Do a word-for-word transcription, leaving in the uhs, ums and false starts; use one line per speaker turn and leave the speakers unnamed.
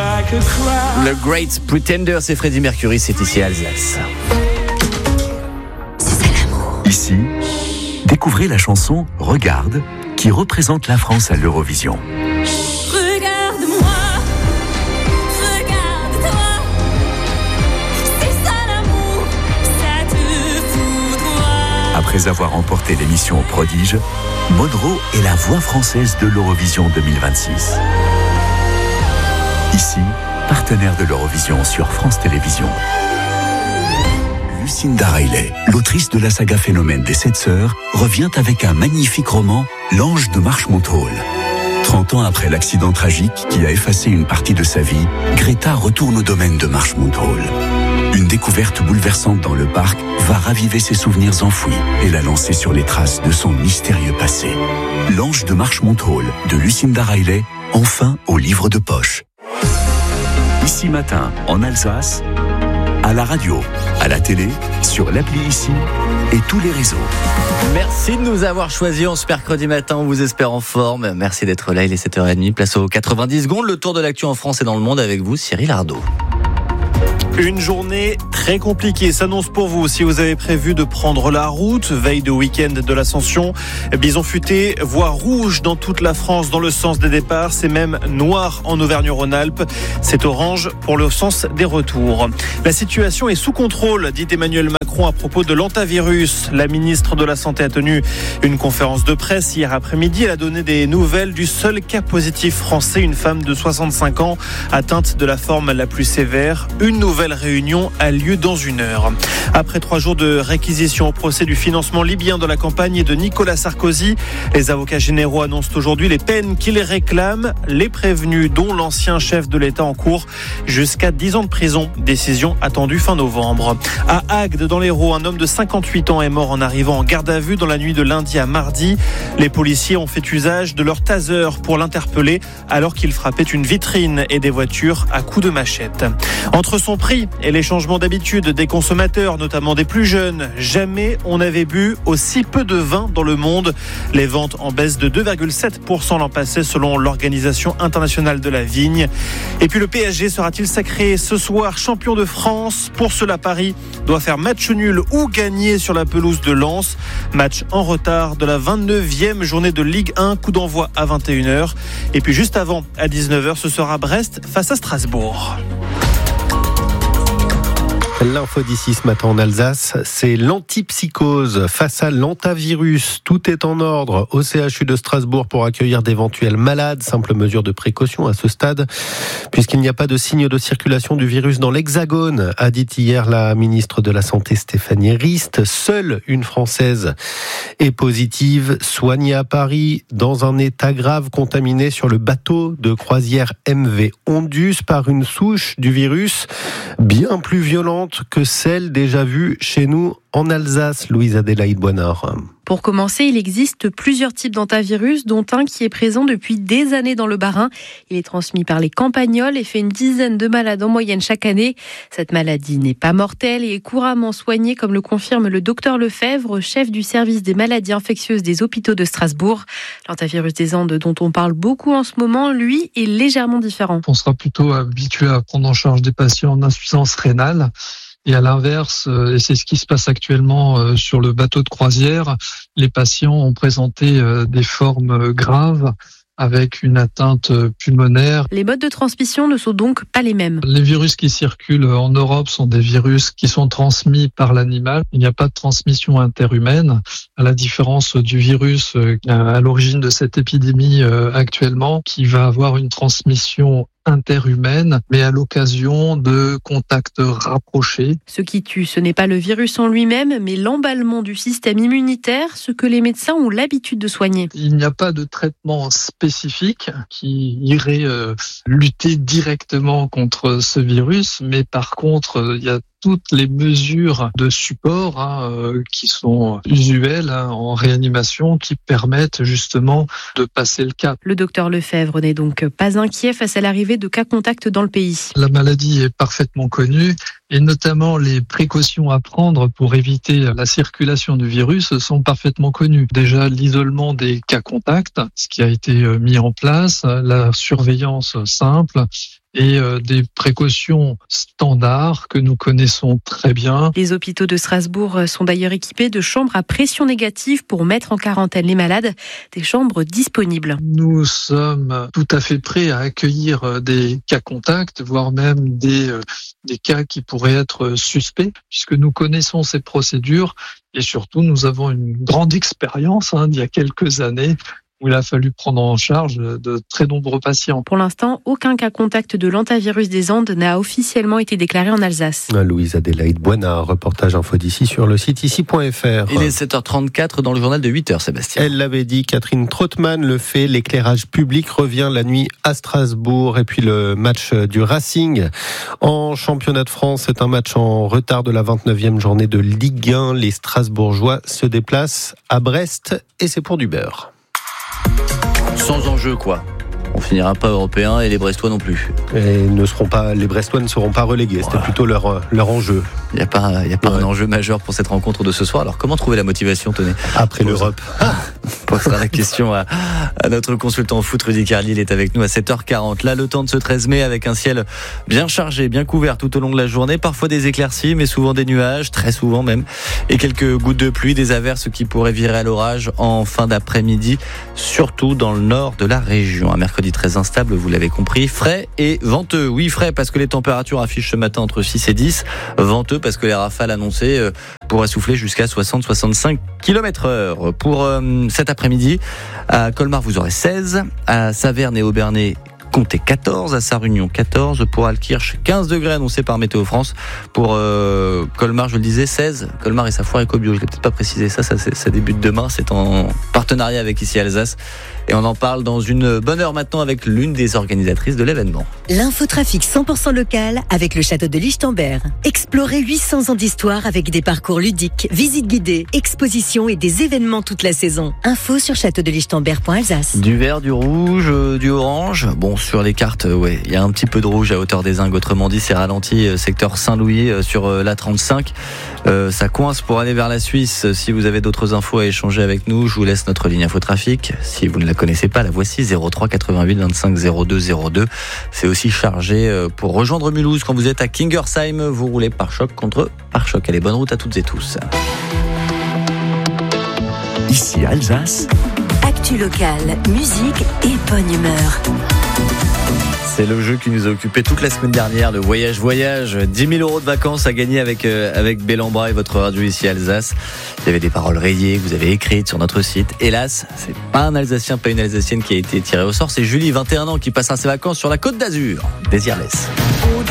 Le Great Pretender, c'est Freddie Mercury, c'est ici Alsace.
C'est ça l'amour.
Ici, découvrez la chanson Regarde, qui représente la France à l'Eurovision.
Regarde-moi, regarde-toi, c'est ça l'amour, ça te foudroie.
Après avoir remporté l'émission Prodige, Monroe est la voix française de l'Eurovision deux mille vingt-six. Ici, partenaire de l'Eurovision sur France Télévisions. Lucinda Riley, l'autrice de la saga Phénomène des Sept Sœurs, revient avec un magnifique roman, L'Ange de Marchmont Hall. trente ans après l'accident tragique qui a effacé une partie de sa vie, Greta retourne au domaine de Marchmont Hall. Une découverte bouleversante dans le parc va raviver ses souvenirs enfouis et la lancer sur les traces de son mystérieux passé. L'Ange de Marchmont Hall de Lucinda Riley, enfin au livre de poche. Ici Matin, en Alsace, à la radio, à la télé, sur l'appli Ici et tous les réseaux.
Merci de nous avoir choisis en ce mercredi matin, on vous espère en forme. Merci d'être là, il est sept heures trente, place aux quatre-vingt-dix secondes. Le tour de l'actu en France et dans le monde avec vous, Cyril Ardo.
Une journée très compliquée s'annonce pour vous si vous avez prévu de prendre la route, veille de week-end de l'Ascension. Bison futé, voie rouge dans toute la France dans le sens des départs, c'est même noir en Auvergne-Rhône-Alpes. C'est orange pour le sens des retours. La situation est sous contrôle, dit Emmanuel Macron à propos de l'hantavirus. La ministre de la Santé a tenu une conférence de presse hier après-midi. Elle a donné des nouvelles du seul cas positif français, une femme de soixante-cinq ans atteinte de la forme la plus sévère. Une nouvelle réunion a lieu dans une heure. Après trois jours de réquisition au procès du financement libyen de la campagne de Nicolas Sarkozy, les avocats généraux annoncent aujourd'hui les peines qui les réclament. Les prévenus, dont l'ancien chef de l'État en cours, jusqu'à dix ans de prison. Décision attendue fin novembre. À Agde, dans l'Hérault, un homme de cinquante-huit ans est mort en arrivant en garde à vue dans la nuit de lundi à mardi. Les policiers ont fait usage de leur taser pour l'interpeller alors qu'il frappait une vitrine et des voitures à coups de machette. Entre son prix et les changements d'habitude des consommateurs, notamment des plus jeunes, jamais on n'avait bu aussi peu de vin dans le monde. Les ventes en baisse de deux virgule sept pour cent l'an passé selon l'Organisation internationale de la vigne. Et puis le P S G sera-t-il sacré ce soir champion de France? Pour cela, Paris doit faire match nul ou gagner sur la pelouse de Lens. Match en retard de la vingt-neuvième journée de Ligue un, coup d'envoi à vingt et une heures. Et puis juste avant, à dix-neuf heures, ce sera Brest face à Strasbourg.
L'info d'ici ce matin en Alsace, c'est l'antipsychose face à l'hantavirus. Tout est en ordre au C H U de Strasbourg pour accueillir d'éventuels malades. Simple mesure de précaution à ce stade, puisqu'il n'y a pas de signe de circulation du virus dans l'Hexagone, a dit hier la ministre de la Santé Stéphanie Rist. Seule une Française est positive, soignée à Paris dans un état grave, contaminée sur le bateau de croisière M V Ondus par une souche du virus bien plus violente que celle déjà vue chez nous en Alsace, Louise-Adélaïde Boinard.
Pour commencer, il existe plusieurs types d'hantavirus, dont un qui est présent depuis des années dans le Bas-Rhin. Il est transmis par les campagnols et fait une dizaine de malades en moyenne chaque année. Cette maladie n'est pas mortelle et est couramment soignée, comme le confirme le docteur Lefebvre, chef du service des maladies infectieuses des hôpitaux de Strasbourg. L'hantavirus des Andes, dont on parle beaucoup en ce moment, lui, est légèrement différent.
On sera plutôt habitué à prendre en charge des patients en insuffisance rénale. Et à l'inverse, et c'est ce qui se passe actuellement sur le bateau de croisière, les patients ont présenté des formes graves avec une atteinte pulmonaire.
Les modes de transmission ne sont donc pas les mêmes.
Les virus qui circulent en Europe sont des virus qui sont transmis par l'animal. Il n'y a pas de transmission interhumaine, à la différence du virus à l'origine de cette épidémie actuellement, qui va avoir une transmission interhumaine, mais à l'occasion de contacts rapprochés.
Ce qui tue, ce n'est pas le virus en lui-même, mais l'emballement du système immunitaire, ce que les médecins ont l'habitude de soigner.
Il n'y a pas de traitement spécifique qui irait euh, lutter directement contre ce virus, mais par contre, il y a toutes les mesures de support hein, euh, qui sont usuelles hein, en réanimation, qui permettent justement de passer le cap.
Le docteur Lefebvre n'est donc pas inquiet face à l'arrivée de cas contacts dans le pays.
La maladie est parfaitement connue et notamment les précautions à prendre pour éviter la circulation du virus sont parfaitement connues. Déjà l'isolement des cas contacts, ce qui a été mis en place, la surveillance simple, et euh, des précautions standards que nous connaissons très bien.
Les hôpitaux de Strasbourg sont d'ailleurs équipés de chambres à pression négative pour mettre en quarantaine les malades, des chambres disponibles.
Nous sommes tout à fait prêts à accueillir des cas contacts, voire même des, des cas qui pourraient être suspects, puisque nous connaissons ces procédures et surtout nous avons une grande expérience hein, d'il y a quelques années où il a fallu prendre en charge de très nombreux patients.
Pour l'instant, aucun cas contact de l'hantavirus des Andes n'a officiellement été déclaré en Alsace.
Louise Adélaïde Boina, reportage info d'ici sur le site ici point f r.
Il est sept heures trente-quatre dans le journal de huit heures, Sébastien.
Elle l'avait dit, Catherine Trottmann le fait, l'éclairage public revient la nuit à Strasbourg et puis le match du Racing en championnat de France, c'est un match en retard de la vingt-neuvième journée de Ligue un. Les Strasbourgeois se déplacent à Brest et c'est pour du beurre.
Sans enjeu, quoi. On finira pas européen et les Brestois non plus.
Et ne seront pas, les Brestois ne seront pas relégués. C'était ouais. plutôt leur, leur enjeu.
Il n'y a pas, il y a pas
ouais.
un enjeu majeur pour cette rencontre de ce soir. Alors comment trouver la motivation, tenez ?
Après l'Europe.
Ah, on posera la question à, à notre consultant foot, Rudy Carly. Il est avec nous à sept heures quarante. Là, le temps de ce treize mai avec un ciel bien chargé, bien couvert tout au long de la journée. Parfois des éclaircies, mais souvent des nuages, très souvent même. Et quelques gouttes de pluie, des averses qui pourraient virer à l'orage en fin d'après-midi, surtout dans le nord de la région. Un mercredi très instable, vous l'avez compris, frais et venteux. Oui, frais parce que les températures affichent ce matin entre six et dix. Venteux parce que les rafales annoncées euh, pourraient souffler jusqu'à soixante à soixante-cinq kilomètres heure. Pour euh, cet après-midi, à Colmar, vous aurez seize. À Saverne et Aubernais, comptez quatorze, à Sarre-Union quatorze, pour Altkirch quinze degrés annoncés par Météo France, pour euh, Colmar je le disais seize, Colmar et sa foire éco-bio, je l'ai peut-être pas précisé, ça, ça, ça débute demain, c'est en partenariat avec ici Alsace et on en parle dans une bonne heure maintenant avec l'une des organisatrices de l'événement.
L'infotrafic cent pour cent local avec le château de Lichtenberg. Explorez huit cents ans d'histoire avec des parcours ludiques, visites guidées, expositions et des événements toute la saison. Info sur château de lichtenberg point alsace.
Du vert, du rouge, euh, du orange, bon sur les cartes, euh, ouais, il y a un petit peu de rouge à hauteur des Ingues, autrement dit c'est ralenti euh, secteur Saint-Louis euh, sur euh, la trente-cinq. Euh, ça coince pour aller vers la Suisse. Si vous avez d'autres infos à échanger avec nous, je vous laisse notre ligne infotrafic. Si vous ne la connaissez pas, la voici, zéro trois quatre-vingt-huit vingt-cinq zéro deux zéro deux. C'est aussi chargé euh, pour rejoindre Mulhouse quand vous êtes à Kingersheim. Vous roulez par choc contre par choc. Allez, bonne route à toutes et tous.
Ici Alsace.
Actu locale, musique et bonne humeur.
C'est le jeu qui nous a occupé toute la semaine dernière, le voyage voyage, dix mille euros de vacances à gagner avec euh, avec Bellambra et votre radio ici Alsace. Il y avait des paroles rayées que vous avez écrites sur notre site. Hélas, c'est pas un Alsacien, pas une Alsacienne qui a été tiré au sort, c'est Julie, vingt et un ans, qui passera ses vacances sur la Côte d'Azur. Désirless.